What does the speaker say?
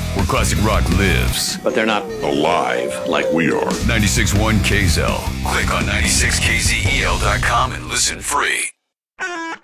where classic rock lives. But they're not alive like we are. 96.1 KZL. Click on 96kzel.com and listen free.